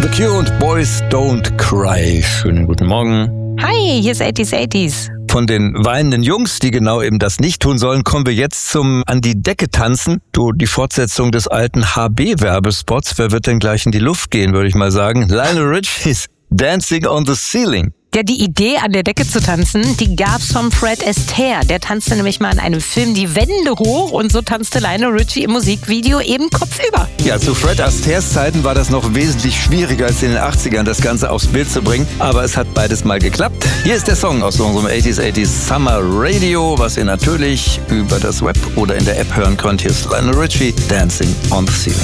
The Cure und Boys Don't Cry. Schönen guten Morgen. Hi, hier ist 80s. Von den weinenden Jungs, die genau eben das nicht tun sollen, kommen wir jetzt zum An die Decke tanzen. Die Fortsetzung des alten HB-Werbespots. Wer wird denn gleich in die Luft gehen, würde ich mal sagen. Lionel Richie's Dancing on the Ceiling. Ja, die Idee, an der Decke zu tanzen, die gab's von Fred Astaire. Der tanzte nämlich mal in einem Film die Wände hoch und so tanzte Lionel Richie im Musikvideo eben kopfüber. Ja, zu Fred Astaires Zeiten war das noch wesentlich schwieriger als in den 80ern, das Ganze aufs Bild zu bringen. Aber es hat beides mal geklappt. Hier ist der Song aus unserem 80s Summer Radio, was ihr natürlich über das Web oder in der App hören könnt. Hier ist Lionel Richie, Dancing on the Ceiling.